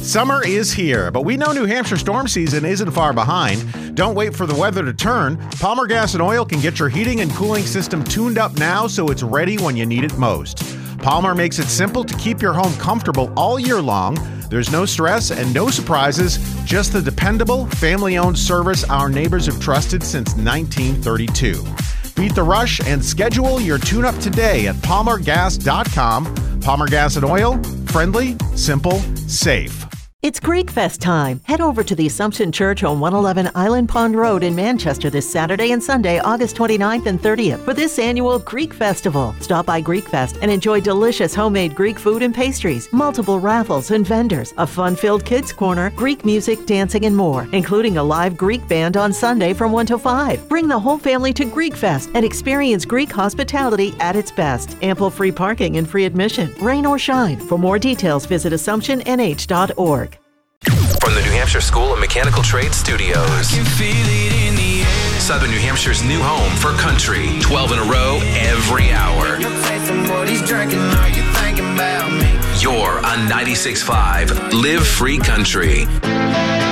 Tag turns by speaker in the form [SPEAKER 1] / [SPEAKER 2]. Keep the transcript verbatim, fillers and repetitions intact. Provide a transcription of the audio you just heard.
[SPEAKER 1] Summer is here, but we know New Hampshire storm season isn't far behind. Don't wait for the weather to turn. Palmer Gas and Oil can get your heating and cooling system tuned up now so it's ready when you need it most. Palmer makes it simple to keep your home comfortable all year long. There's no stress and no surprises, just the dependable, family-owned service our neighbors have trusted since nineteen thirty-two. Beat the rush and schedule your tune-up today at palmer gas dot com. Palmer Gas and Oil, friendly, simple, safe.
[SPEAKER 2] It's Greek Fest time. Head over to the Assumption Church on one eleven Island Pond Road in Manchester this Saturday and Sunday, August twenty-ninth and thirtieth for this annual Greek Festival. Stop by Greek Fest and enjoy delicious homemade Greek food and pastries, multiple raffles and vendors, a fun-filled kids corner, Greek music, dancing, and more, including a live Greek band on Sunday from one to five. Bring the whole family to Greek Fest and experience Greek hospitality at its best. Ample free parking and free admission, rain or shine. For more details, visit assumption n h dot org.
[SPEAKER 3] From the New Hampshire School of Mechanical Trades Studios, I can feel it in the air. Southern New Hampshire's new home for country. twelve in a row every hour. You're on ninety-six point five Live Free Country.